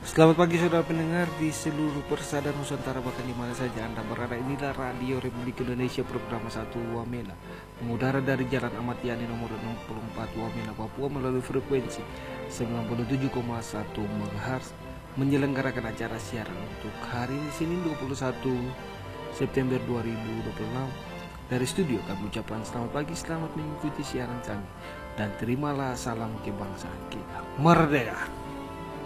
Selamat pagi saudara pendengar di seluruh persada Nusantara, bahkan di mana saja Anda berada. Inilah Radio Republik Indonesia program 1 Wamena, mengudara dari Jalan Ahmad Yani nomor 64 Wamena, Papua melalui frekuensi 97,1 MHz, menyelenggarakan acara siaran untuk hari Senin 21 September 2026. Dari studio kami ucapkan selamat pagi, selamat mengikuti siaran kami, dan terimalah salam kebangsaan kita. Merdeka!